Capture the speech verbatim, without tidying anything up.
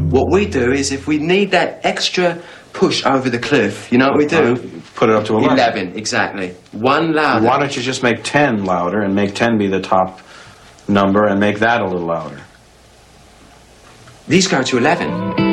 What we do is if we need that extra push over the cliff, you know what we do? Put it up to eleven. eleven, exactly. One louder. Why don't you just make ten louder and make ten be the top number and make that a little louder? These go to eleven.